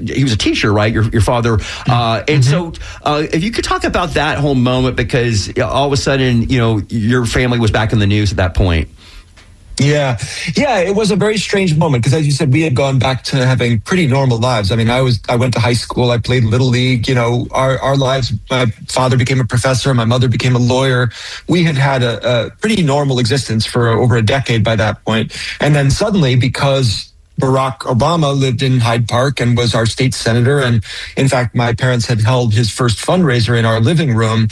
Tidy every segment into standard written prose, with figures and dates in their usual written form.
he was a teacher, right? Your father. And so if you could talk about that whole moment, because all of a sudden, your family was back in the news at that point. Yeah, it was a very strange moment because, as you said, we had gone back to having pretty normal lives. I mean, I went to high school, I played Little League, our lives, my father became a professor, my mother became a lawyer. We had a pretty normal existence for over a decade by that point. And then suddenly, because Barack Obama lived in Hyde Park and was our state senator, and in fact, my parents had held his first fundraiser in our living room,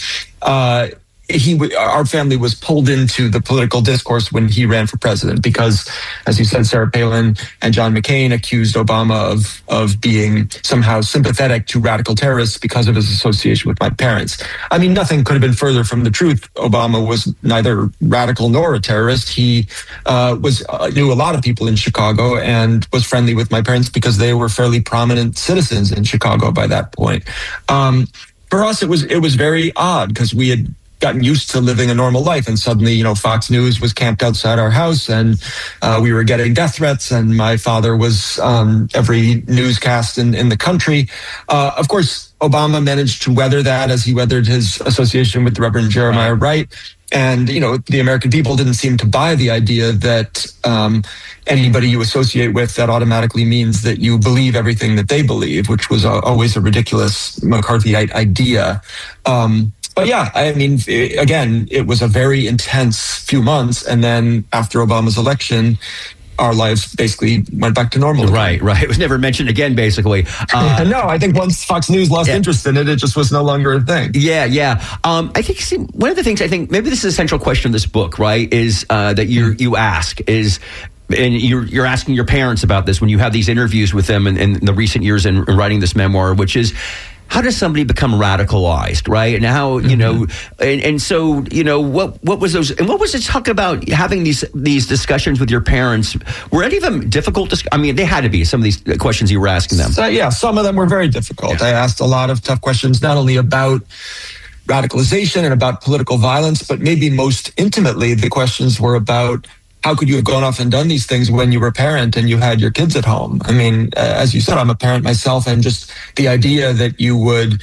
our family was pulled into the political discourse when he ran for president because, as you said, Sarah Palin and John McCain accused Obama of being somehow sympathetic to radical terrorists because of his association with my parents. I mean, nothing could have been further from the truth. Obama was neither radical nor a terrorist. He knew a lot of people in Chicago and was friendly with my parents because they were fairly prominent citizens in Chicago by that point. For us, it was very odd because we had gotten used to living a normal life. And suddenly, Fox News was camped outside our house and we were getting death threats. And my father was every newscast in the country. Of course, Obama managed to weather that as he weathered his association with the Reverend Jeremiah Wright. And, the American people didn't seem to buy the idea that anybody you associate with, that automatically means that you believe everything that they believe, which was always a ridiculous McCarthyite idea. But yeah, I mean, again, it was a very intense few months. And then after Obama's election, our lives basically went back to normal. Right. It was never mentioned again, basically. No, I think once Fox News lost interest in it, it just was no longer a thing. Yeah. I think one of the things, maybe this is a central question of this book, right, is that you ask is, and you're asking your parents about this when you have these interviews with them in the recent years in writing this memoir, which is, how does somebody become radicalized, right? And how, and so, what was those, and what was it talk about having these discussions with your parents? Were any of them difficult? They had to be, some of these questions you were asking them. Some of them were very difficult. Yeah. I asked a lot of tough questions, not only about radicalization and about political violence, but maybe most intimately, the questions were about, how could you have gone off and done these things when you were a parent and you had your kids at home? I mean, as you said, I'm a parent myself, and just the idea that you would,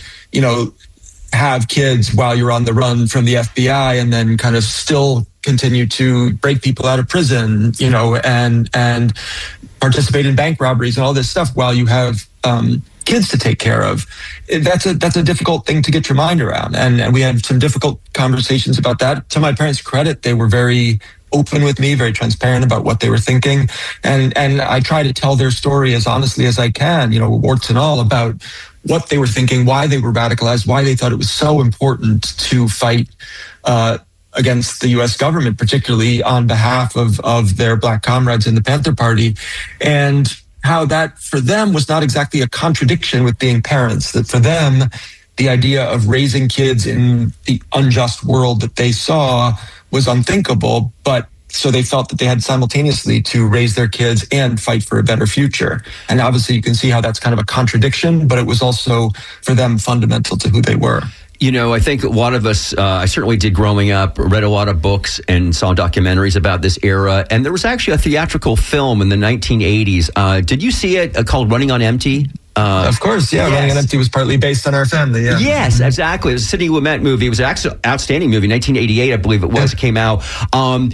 have kids while you're on the run from the FBI and then kind of still continue to break people out of prison, and participate in bank robberies and all this stuff while you have kids to take care of. That's a difficult thing to get your mind around. And we had some difficult conversations about that. To my parents' credit, they were very open with me, very transparent about what they were thinking. And I try to tell their story as honestly as I can, warts and all, about what they were thinking, why they were radicalized, why they thought it was so important to fight against the U.S. government, particularly on behalf of their Black comrades in the Panther Party, and how that for them was not exactly a contradiction with being parents, that for them, the idea of raising kids in the unjust world that they saw was unthinkable, but so they felt that they had simultaneously to raise their kids and fight for a better future. And obviously you can see how that's kind of a contradiction, but it was also for them fundamental to who they were. I think a lot of us, I certainly did growing up, read a lot of books and saw documentaries about this era. And there was actually a theatrical film in the 1980s. Did you see it called Running on Empty? Of course, yeah. Yes. Running on Empty was partly based on our family, yeah. Yes, exactly. It was a Sidney Lumet movie. It was an outstanding movie, 1988, I believe it was. It came out. So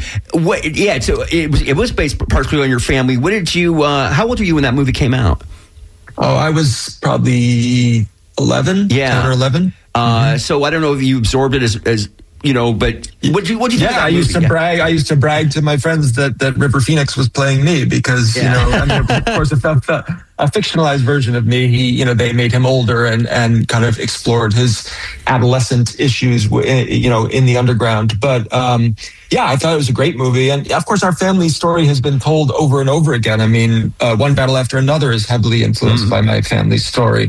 it was based partially on your family. What did you, how old were you when that movie came out? Oh, I was probably 11, 10 or 11. So I don't know if you absorbed it as but what'd you think? Yeah, I used to brag to my friends that River Phoenix was playing me because, of course, it felt a fictionalized version of me. They made him older and kind of explored his adolescent issues, in the underground. But, I thought it was a great movie. And of course, our family story has been told over and over again. I mean, One Battle After Another is heavily influenced by my family's story.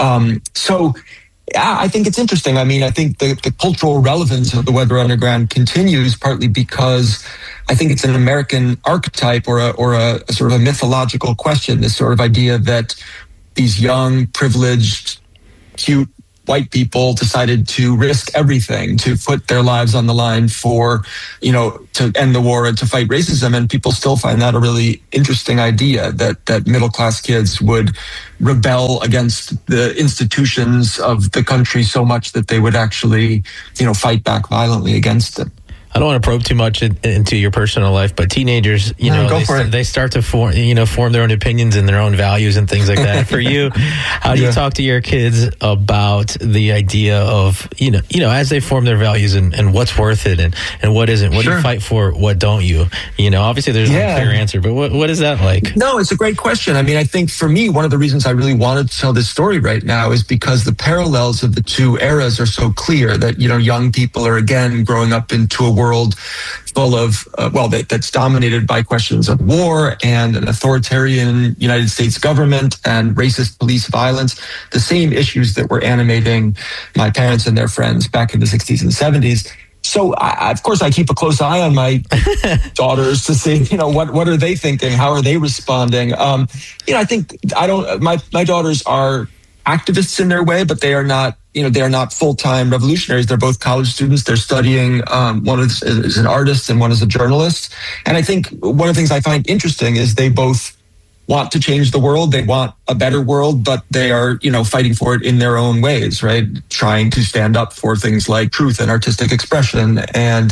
Yeah, I think it's interesting. I mean, I think the cultural relevance of the Weather Underground continues partly because I think it's an American archetype or a sort of a mythological question, this sort of idea that these young, privileged, cute, white people decided to risk everything to put their lives on the line for, to end the war and to fight racism. And people still find that a really interesting idea that middle-class kids would rebel against the institutions of the country so much that they would actually, fight back violently against it. I don't want to probe too much into your personal life, but teenagers, they start to form their own opinions and their own values and things like that. For you, how do you talk to your kids about the idea of, as they form their values and what's worth it and what isn't? What do you fight for? What don't you? Obviously there's no clear answer, but what is that like? No, it's a great question. I mean, I think for me, one of the reasons I really wanted to tell this story right now is because the parallels of the two eras are so clear that, young people are again growing up into a world full of, that's dominated by questions of war and an authoritarian United States government and racist police violence, the same issues that were animating my parents and their friends back in the 60s and 70s. So, of course, I keep a close eye on my daughters to see, what are they thinking? How are they responding? I think my daughters are activists in their way, but they are not, they are not full-time revolutionaries. They're both college students. They're studying. One is an artist and one is a journalist. And I think one of the things I find interesting is they both want to change the world. They want a better world, but they are, fighting for it in their own ways, right? Trying to stand up for things like truth and artistic expression. And,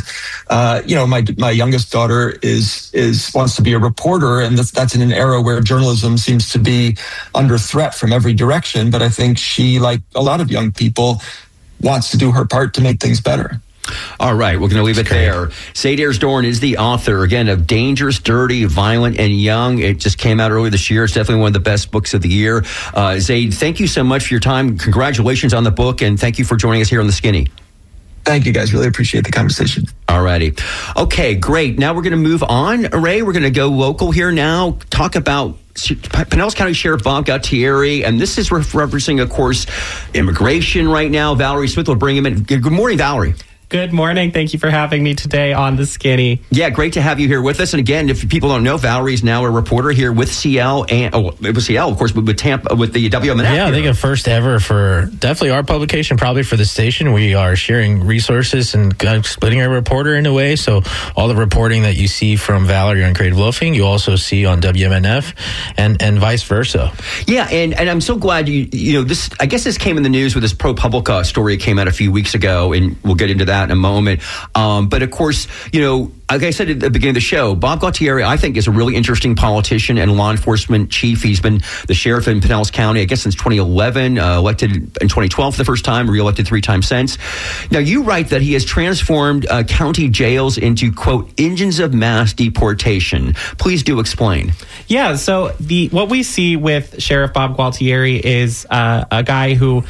my youngest daughter wants to be a reporter, and that's in an era where journalism seems to be under threat from every direction. But I think she, like a lot of young people, wants to do her part to make things better. All right, we're going to leave it there. Zaid Ayers-Doran is the author, again, of Dangerous, Dirty, Violent, and Young. It just came out earlier this year. It's definitely one of the best books of the year. Zaid, thank you so much for your time. Congratulations on the book, and thank you for joining us here on The Skinny. Thank you, guys. Really appreciate the conversation. All righty. Okay, great. Now we're going to move on, Ray. We're going to go local here now, talk about Pinellas County Sheriff Bob Gualtieri, and this is referencing, of course, immigration right now. Valerie Smith will bring him in. Good morning, Valerie. Good morning. Thank you for having me today on The Skinny. Yeah, great to have you here with us. And again, if people don't know, Valerie's now a reporter here with CL and with CL, of course, but with Tampa, with the WMNF. Yeah, I think a first ever for definitely our publication, probably for the station. We are sharing resources and splitting our reporter in a way. So all the reporting that you see from Valerie on Creative Loafing, you also see on WMNF, and vice versa. Yeah, and I'm so glad you this. I guess this came in the news with this ProPublica story that came out a few weeks ago, and we'll get into that in a moment. But of course, like I said at the beginning of the show, Bob Gualtieri, I think, is a really interesting politician and law enforcement chief. He's been the sheriff in Pinellas County, I guess, since 2011, elected in 2012 for the first time, reelected 3 times since. Now, you write that he has transformed county jails into, quote, engines of mass deportation. Please do explain. Yeah, so what we see with Sheriff Bob Gualtieri is a guy who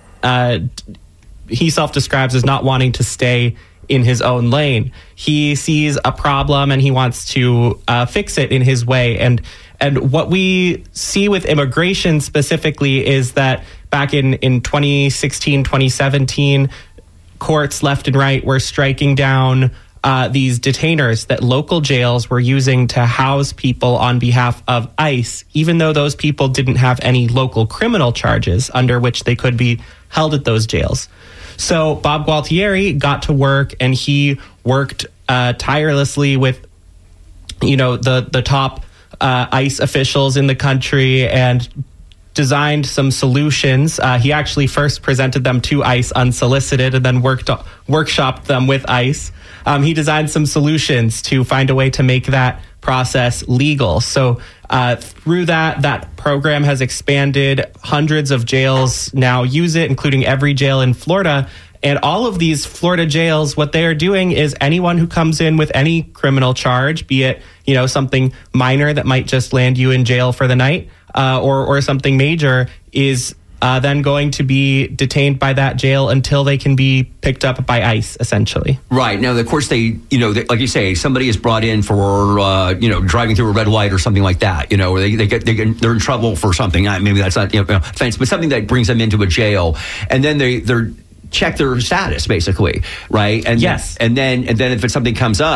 he self-describes as not wanting to stay in his own lane. He sees a problem and he wants to fix it in his way. And what we see with immigration specifically is that back in 2016, 2017, courts left and right were striking down these detainers that local jails were using to house people on behalf of ICE, even though those people didn't have any local criminal charges under which they could be held at those jails. So Bob Gualtieri got to work, and he worked tirelessly with, the top ICE officials in the country and designed some solutions. He actually first presented them to ICE unsolicited and then workshopped them with ICE. He designed some solutions to find a way to make that process legal. So through that program has expanded. Hundreds of jails now use it, including every jail in Florida. And all of these Florida jails, what they are doing is anyone who comes in with any criminal charge, be it, something minor that might just land you in jail for the night, or something major, is then going to be detained by that jail until they can be picked up by ICE, essentially. Right. Now, of course, they like you say, somebody is brought in for, driving through a red light or something like that, or they're in trouble for something. Maybe that's not, offense, but something that brings them into a jail. And then they're check their status, basically, right? And yes. And then if something comes up,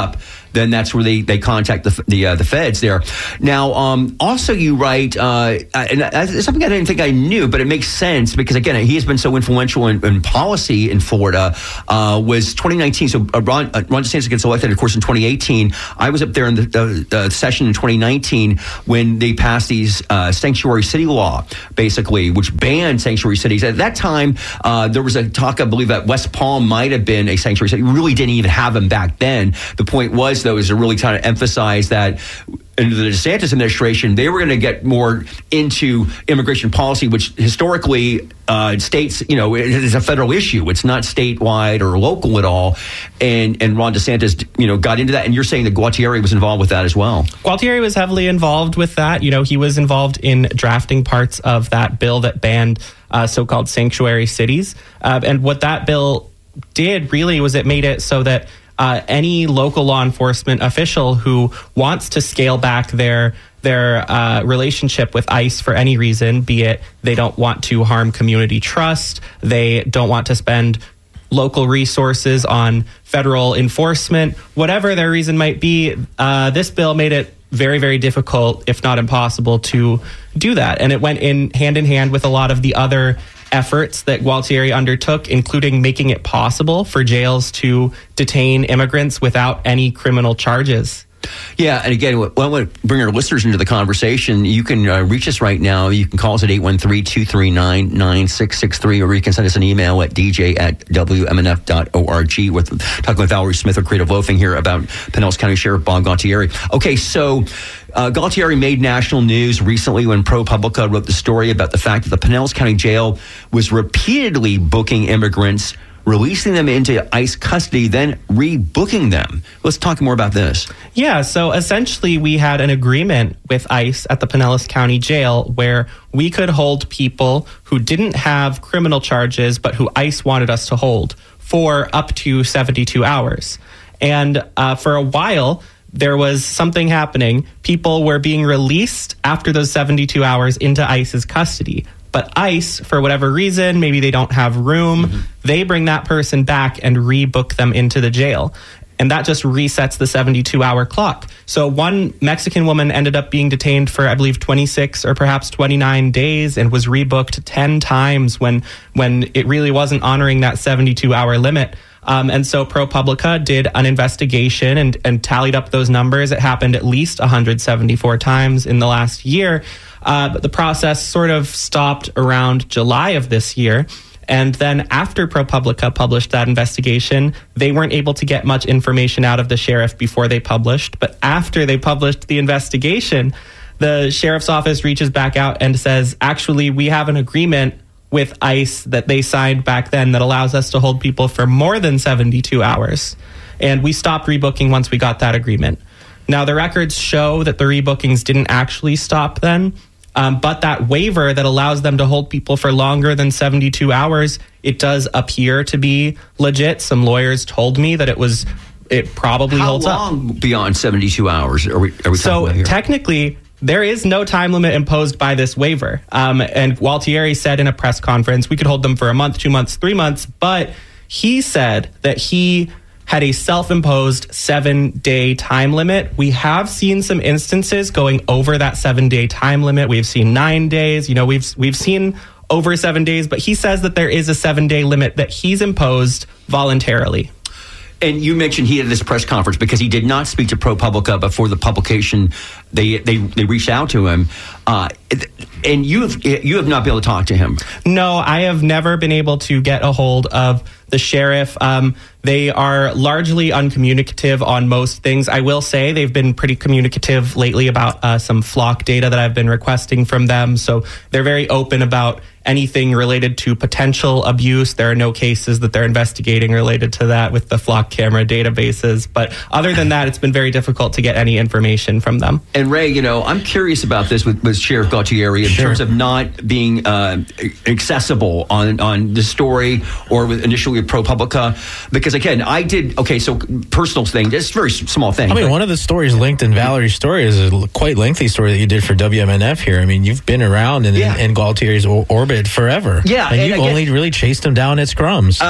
then that's where they contact the feds there. Now, also you write, and it's something I didn't think I knew, but it makes sense because, again, he has been so influential in policy in Florida, was 2019. So Ron DeSantis gets elected, of course, in 2018. I was up there in the session in 2019 when they passed these sanctuary city law, basically, which banned sanctuary cities. At that time, there was a talk, I believe, that West Palm might have been a sanctuary city. We really didn't even have them back then. The point was, though, is to really try to emphasize that in the DeSantis administration, they were going to get more into immigration policy, which historically states, it is a federal issue. It's not statewide or local at all. And Ron DeSantis, got into that. And you're saying that Gualtieri was involved with that as well. Gualtieri was heavily involved with that. He was involved in drafting parts of that bill that banned so-called sanctuary cities. And what that bill did really was it made it so that any local law enforcement official who wants to scale back their relationship with ICE for any reason, be it they don't want to harm community trust, they don't want to spend local resources on federal enforcement, whatever their reason might be, this bill made it very, very difficult, if not impossible, to do that. And it went in hand with a lot of the other efforts that Gualtieri undertook, including making it possible for jails to detain immigrants without any criminal charges. Yeah, and again, I want to bring our listeners into the conversation. You can reach us right now. You can call us at 813-239-9663, or you can send us an email at dj@wmnf.org. We're talking with Valerie Smith of Creative Loafing here about Pinellas County Sheriff Bob Gualtieri. Okay, so Gualtieri made national news recently when ProPublica wrote the story about the fact that the Pinellas County Jail was repeatedly booking immigrants, releasing them into ICE custody, then rebooking them. Let's talk more about this. Yeah, so essentially we had an agreement with ICE at the Pinellas County Jail where we could hold people who didn't have criminal charges but who ICE wanted us to hold for up to 72 hours. And for a while, there was something happening. People were being released after those 72 hours into ICE's custody. But ICE, for whatever reason, maybe they don't have room, they bring that person back and rebook them into the jail. And that just resets the 72-hour clock. So one Mexican woman ended up being detained for, I believe, 26 or perhaps 29 days and was rebooked 10 times when it really wasn't honoring that 72-hour limit. And so ProPublica did an investigation and tallied up those numbers. It happened at least 174 times in the last year. But the process sort of stopped around July of this year. And then after ProPublica published that investigation, they weren't able to get much information out of the sheriff before they published. But after they published the investigation, the sheriff's office reaches back out and says, actually, we have an agreement with ICE that they signed back then that allows us to hold people for more than 72 hours. And we stopped rebooking once we got that agreement. Now, the records show that the rebookings didn't actually stop then. But that waiver that allows them to hold people for longer than 72 hours, it does appear to be legit. Some lawyers told me that it probably holds up. How long beyond 72 hours are we talking about here? Technically, there is no time limit imposed by this waiver. And Gualtieri said in a press conference, we could hold them for a month, 2 months, 3 months. But he said that he had a self-imposed 7-day time limit. We have seen some instances going over that 7-day time limit. We've seen 9 days. We've seen over 7 days, but he says that there is a 7-day limit that he's imposed voluntarily. And you mentioned he had this press conference because he did not speak to ProPublica before the publication. They reached out to him, and you have not been able to talk to him. No, I have never been able to get a hold of the sheriff. They are largely uncommunicative on most things. I will say they've been pretty communicative lately about some flock data that I've been requesting from them. So they're very open about anything related to potential abuse. There are no cases that they're investigating related to that with the flock camera databases. But other than that, it's been very difficult to get any information from them. And Ray, I'm curious about this with Sheriff Gualtieri in terms of not being accessible on the story or initially with ProPublica, because because again, I did, so personal thing, just very small thing. I mean, one of the stories linked in Valerie's story is a quite lengthy story that you did for WMNF here. I mean, you've been around in Gualtieri's orbit forever. Yeah. And you've only really chased him down at scrums.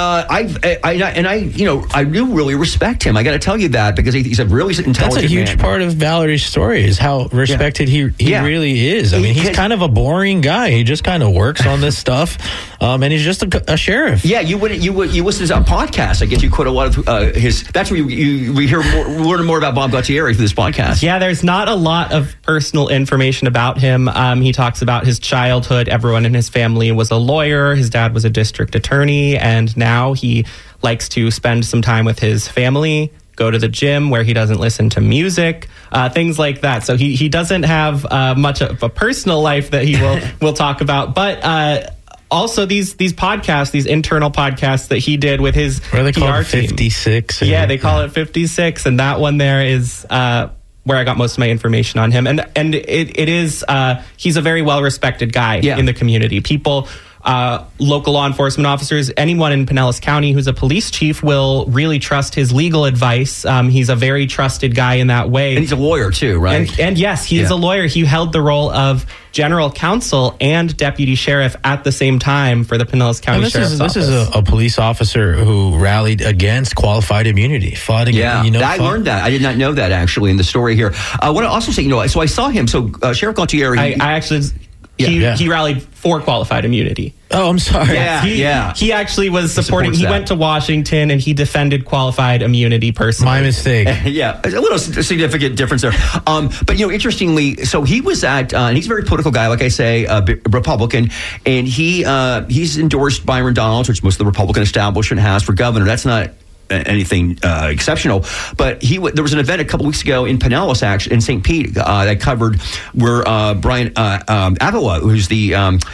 I do really respect him. I got to tell you that, because he's a really intelligent man. That's a huge part of Valerie's story, is how respected he really is. I mean, he's kind of a boring guy. He just kind of works on this stuff, and he's just a sheriff. Yeah, you listen to a podcast. I guess you quote a lot of his. That's where we learn more about Bob Gualtieri through this podcast. Yeah, there's not a lot of personal information about him. He talks about his childhood. Everyone in his family was a lawyer. His dad was a district attorney, and now he likes to spend some time with his family, go to the gym where he doesn't listen to music, things like that. So he doesn't have much of a personal life that he will talk about. But also these podcasts, these internal podcasts that he did with his PR they call it 56. Team. Yeah, they call it 56. And that one there is where I got most of my information on him. And it is, he's a very well-respected guy in the community. People... local law enforcement officers, anyone in Pinellas County who's a police chief will really trust his legal advice. He's a very trusted guy in that way. And he's a lawyer too, right? And yes, he is a lawyer. He held the role of general counsel and deputy sheriff at the same time for the Pinellas County Sheriff's Office. This is a police officer who rallied against qualified immunity. I learned that. I did not know that actually in the story here. I want to also say, so I saw him. So Sheriff Gualtieri... I actually... He rallied for qualified immunity. Oh, I'm sorry. He actually was supporting. He went to Washington and he defended qualified immunity personally. My mistake. A little significant difference there. But interestingly, so he was at, and he's a very political guy, like I say, Republican, and he's endorsed Byron Donalds, which most of the Republican establishment has for governor. That's not anything exceptional, but there was an event a couple weeks ago in Pinellas, actually in St. Pete, that covered where Brian Avila, who's the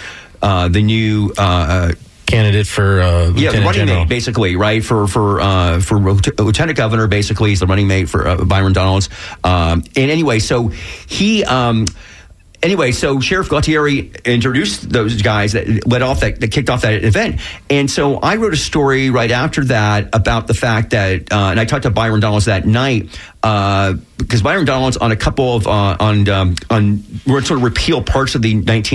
new candidate for the running mate, basically, right, for lieutenant governor. Basically, he's the running mate for Byron Donalds. And anyway, so he. So Sheriff Gualtieri introduced those guys that kicked off that event. And so I wrote a story right after that about the fact that, and I talked to Byron Donalds that night, because Byron Donalds on a couple of, we're sort of repeal parts of the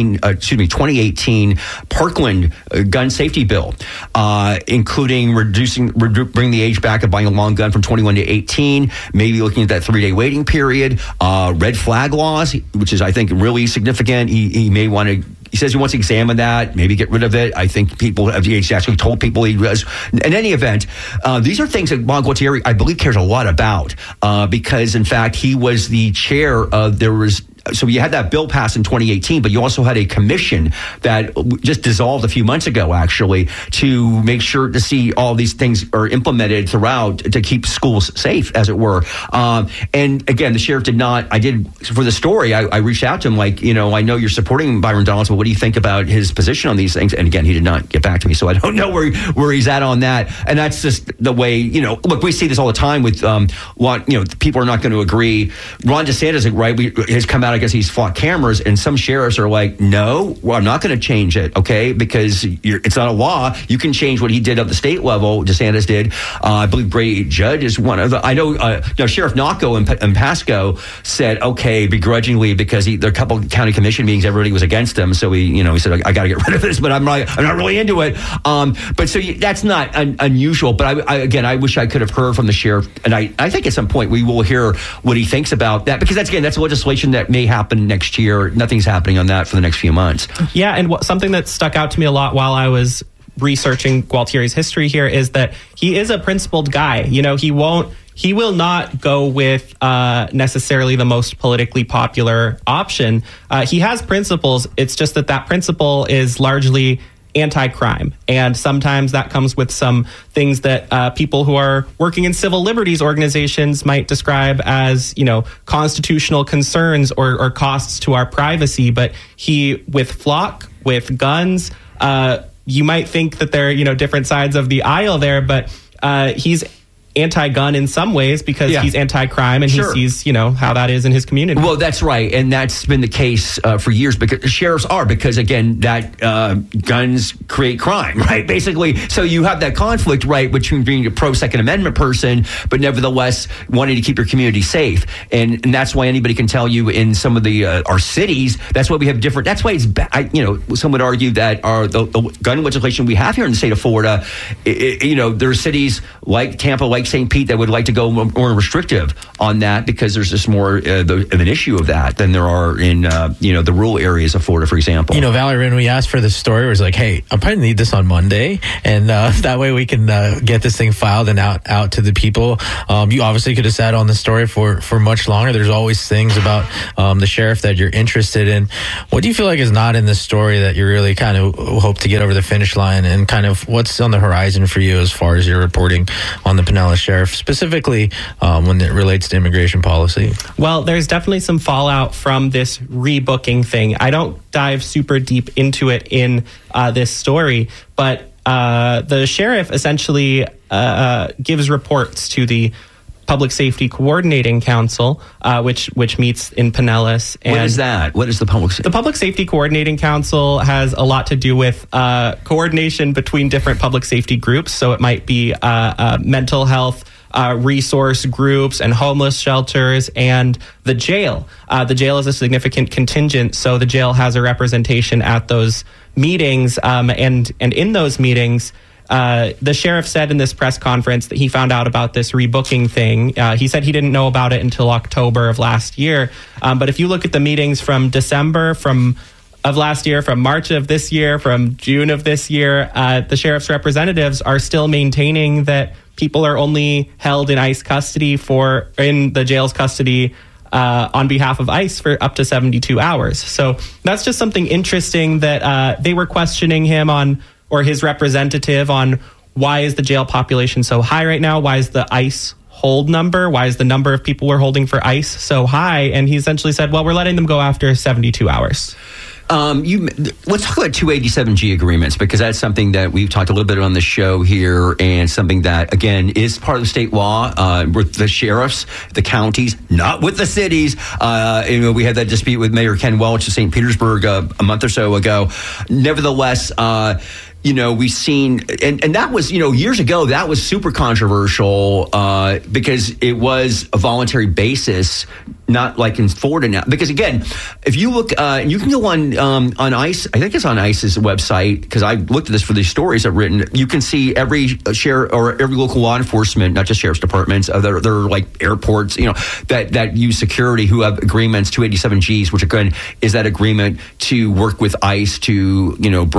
2018 Parkland gun safety bill, including bringing the age back of buying a long gun from 21 to 18, maybe looking at that 3-day waiting period, red flag laws, which is, I think, really significant. He may want to. He says he wants to examine that, maybe get rid of it. I think he's actually told people he does. In any event, these are things that Bob Gualtieri, I believe, cares a lot about, because, in fact, he was the chair of, so you had that bill passed in 2018, but you also had a commission that just dissolved a few months ago, actually, to make sure to see all these things are implemented throughout to keep schools safe, as it were. And again, the sheriff did not, for the story, I reached out to him like, I know you're supporting Byron Donalds, but what do you think about his position on these things? And again, he did not get back to me, so I don't know where he's at on that. And that's just the way, look, we see this all the time with people are not going to agree. Ron DeSantis, right, has come out, I guess he's fought cameras, and some sheriffs are like, no, well, I'm not going to change it, okay, because it's not a law. You can change what he did at the state level, DeSantis did. I believe Brady Judd is one of the, I know, Sheriff Nocco in Pasco said, okay, begrudgingly, because there are a couple of county commission meetings, everybody was against him, so he said, I got to get rid of this, but I'm not really into it. But so that's not unusual, but I wish I could have heard from the sheriff, and I think at some point we will hear what he thinks about that, because that's legislation that may happen next year. Nothing's happening on that for the next few months. Yeah, and something that stuck out to me a lot while I was researching Gualtieri's history here is that he is a principled guy. He will not go with necessarily the most politically popular option. He has principles. It's just that principle is largely anti-crime. And sometimes that comes with some things that people who are working in civil liberties organizations might describe as, constitutional concerns or costs to our privacy. But with Flock, with guns, you might think that they're, different sides of the aisle there, but he's anti-gun in some ways because he's anti-crime and he sees, how that is in his community. Well, that's right. And that's been the case for years because sheriffs because again, that guns create crime, right? Basically. So you have that conflict, right, between being a pro-Second Amendment person, but nevertheless wanting to keep your community safe. And that's why anybody can tell you in some of the our cities, that's why we have different, that's why it's, some would argue that the gun legislation we have here in the state of Florida, there are cities like Tampa, like St. Pete that would like to go more restrictive on that because there's just more of an issue of that than there are in the rural areas of Florida, for example. Valerie, when we asked for this story, it was like, hey, I'm probably need this on Monday, and that way we can get this thing filed and out to the people. You obviously could have sat on the story for much longer. There's always things about the sheriff that you're interested in. What do you feel like is not in the story that you really kind of hope to get over the finish line, and kind of what's on the horizon for you as far as your reporting on the Pinellas Sheriff, specifically when it relates to immigration policy? Well, there's definitely some fallout from this rebooking thing. I don't dive super deep into it in this story, but the sheriff essentially gives reports to the Public Safety Coordinating Council, which meets in Pinellas. And what is that? What is the Public Safety? The Public Safety Coordinating Council has a lot to do with coordination between different public safety groups. So it might be mental health resource groups and homeless shelters and the jail. The jail is a significant contingent, so the jail has a representation at those meetings. And in those meetings, the sheriff said in this press conference that he found out about this rebooking thing. He said he didn't know about it until October of last year. But if you look at the meetings from December, of last year, from March of this year, from June of this year, the sheriff's representatives are still maintaining that people are only held in ICE custody in the jail's custody on behalf of ICE for up to 72 hours. So that's just something interesting that they were questioning him on, or his representative on, why is the jail population so high right now? Why is the ICE hold number? Why is the number of people we're holding for ICE so high? And he essentially said, well, we're letting them go after 72 hours. Let's talk about 287G agreements, because that's something that we've talked a little bit on the show here, and something that, again, is part of the state law with the sheriffs, the counties, not with the cities. We had that dispute with Mayor Ken Welch of St. Petersburg a month or so ago. Nevertheless, we've seen, and that was, years ago, that was super controversial because it was a voluntary basis, not like in Florida now. Because again, if you look, you can go on ICE, I think it's on ICE's website, because I looked at this for these stories I've written. You can see every sheriff or every local law enforcement, not just sheriff's departments, they're like airports, that use security, who have agreements, 287Gs, which again is that agreement to work with ICE to,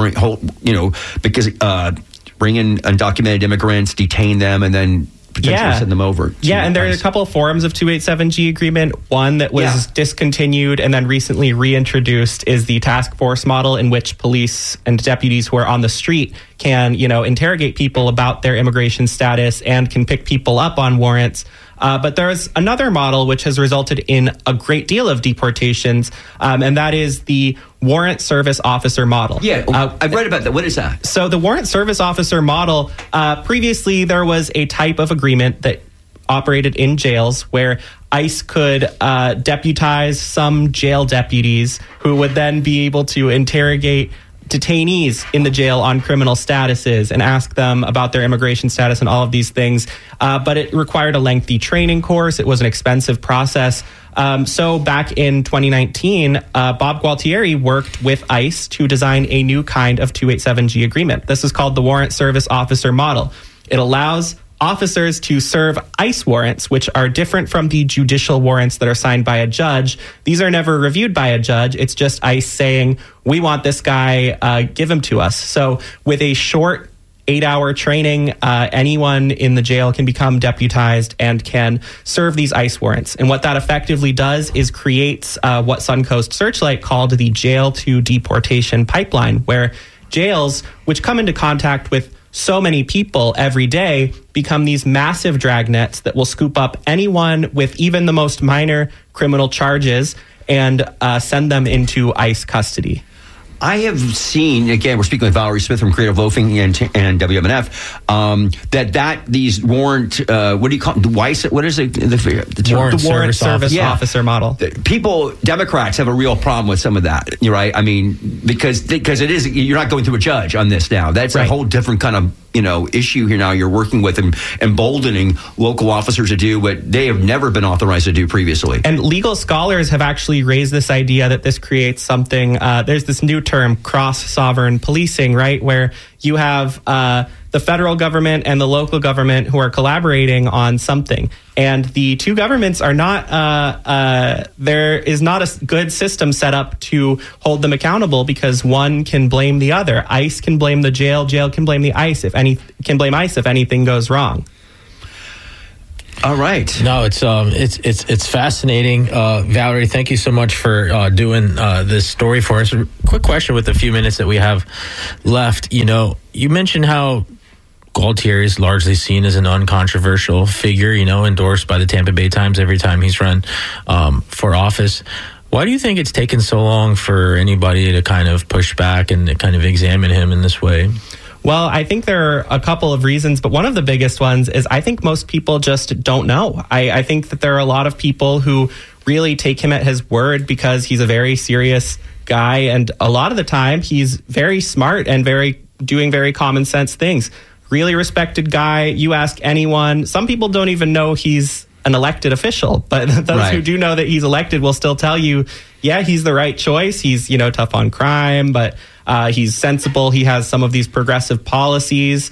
because bring in undocumented immigrants, detain them, and then potentially send them over. And there are a couple of forms of 287G agreement. One that was discontinued and then recently reintroduced is the task force model, in which police and deputies who are on the street can, interrogate people about their immigration status and can pick people up on warrants. But there's another model which has resulted in a great deal of deportations, and that is the warrant service officer model. I've read about that. What is that? So the warrant service officer model, previously there was a type of agreement that operated in jails where ICE could deputize some jail deputies who would then be able to interrogate detainees in the jail on criminal statuses and ask them about their immigration status and all of these things. But it required a lengthy training course. It was an expensive process. So back in 2019, Bob Gualtieri worked with ICE to design a new kind of 287G agreement. This is called the warrant service officer model. It allows officers to serve ICE warrants, which are different from the judicial warrants that are signed by a judge. These are never reviewed by a judge. It's just ICE saying, we want this guy, give him to us. So with a short 8-hour training, anyone in the jail can become deputized and can serve these ICE warrants. And what that effectively does is creates what Suncoast Searchlight called the jail to deportation pipeline, where jails, which come into contact with so many people every day, become these massive dragnets that will scoop up anyone with even the most minor criminal charges and send them into ICE custody. I have seen, again, we're speaking with Valerie Smith from Creative Loafing and WMNF, that these warrant, what do you call it? What is it? The warrant service officer model. People, Democrats have a real problem with some of that, right? I mean, because it is, you're not going through a judge on this now. That's a whole different kind of issue here now. You're working with and emboldening local officers to do what they have never been authorized to do previously. And legal scholars have actually raised this idea that this creates something, there's this new term, cross-sovereign policing, right? Where you have the federal government and the local government who are collaborating on something. And the two governments are not, there is not a good system set up to hold them accountable, because one can blame the other. ICE can blame the jail can blame the ICE if anything goes wrong. All right. No, it's fascinating. Valerie, thank you so much for doing this story for us. Quick question with the few minutes that we have left. You mentioned how Gualtieri is largely seen as an uncontroversial figure, endorsed by the Tampa Bay Times every time he's run for office. Why do you think it's taken so long for anybody to kind of push back and kind of examine him in this way? Well, I think there are a couple of reasons, but one of the biggest ones is I think most people just don't know. I think that there are a lot of people who really take him at his word because he's a very serious guy, and a lot of the time he's very smart and doing very common sense things. Really respected guy. You ask anyone, some people don't even know he's an elected official, but those who do know that he's elected will still tell you, yeah, he's the right choice. He's, tough on crime, but he's sensible. He has some of these progressive policies,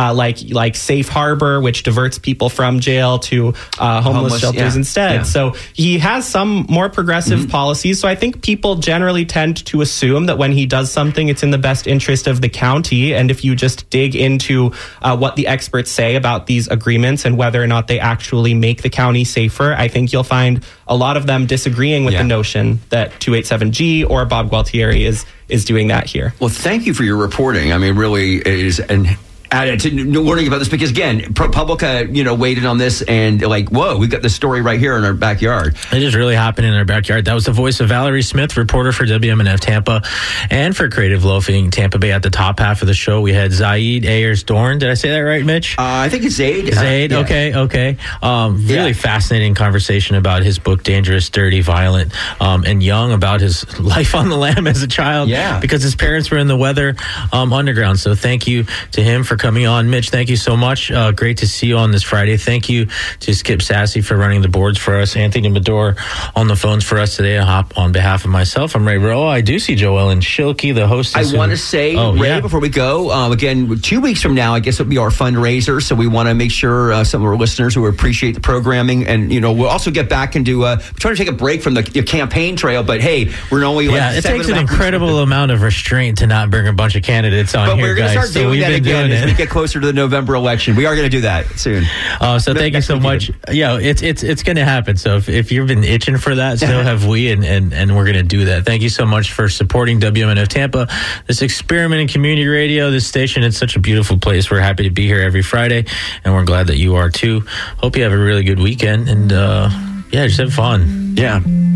like Safe Harbor, which diverts people from jail to homeless shelters instead. Yeah. So he has some more progressive policies. So I think people generally tend to assume that when he does something, it's in the best interest of the county. And if you just dig into what the experts say about these agreements and whether or not they actually make the county safer, I think you'll find a lot of them disagreeing with the notion that 287G or Bob Gualtieri is doing that here. Well, thank you for your reporting. I mean, really is added to learning about this, because again, ProPublica, waited on this and whoa, we've got this story right here in our backyard. It is really happening in our backyard. That was the voice of Valerie Smith, reporter for WMNF Tampa and for Creative Loafing Tampa Bay. At the top half of the show, we had Zaid Ayers-Dorn. Did I say that right, Mitch? I think it's Zaid. Zaid, okay. Really fascinating conversation about his book, Dangerous, Dirty, Violent, and Young, about his life on the lam as a child. Yeah. Because his parents were in the Weather Underground. So thank you to him for coming on. Mitch, thank you so much. Great to see you on this Friday. Thank you to Skip Sassy for running the boards for us. Anthony Medor on the phones for us today. On behalf of myself, I'm Ray Roa. I do see Joellen Schilke, the hostess. I want to say, Ray, before we go, again, 2 weeks from now, I guess it'll be our fundraiser. So we want to make sure some of our listeners who appreciate the programming, and we'll also get back and do try to take a break from the campaign trail. But hey, we're only it takes an incredible amount of restraint to not bring a bunch of candidates on but here, we're going to guys. start doing that again as we get closer to the November election. We are going to do that soon. So thank you so much. Yeah, it's going to happen. So if you've been itching for that, so have we, and we're going to do that. Thank you so much for supporting WMNF Tampa, this experiment in community radio, this station. It's such a beautiful place. We're happy to be here every Friday, and we're glad that you are too. Hope you have a really good weekend, and just have fun. Yeah.